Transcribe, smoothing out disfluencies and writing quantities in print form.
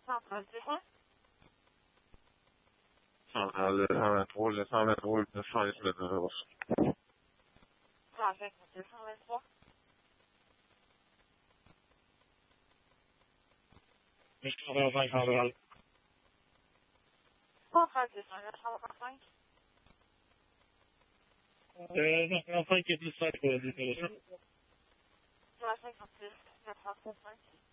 133. Le 123, le 123, le 900, le 900. 123. Je travaille 500 dollars. 135. 905 et plus 5 pour la déclaration. 156, 935.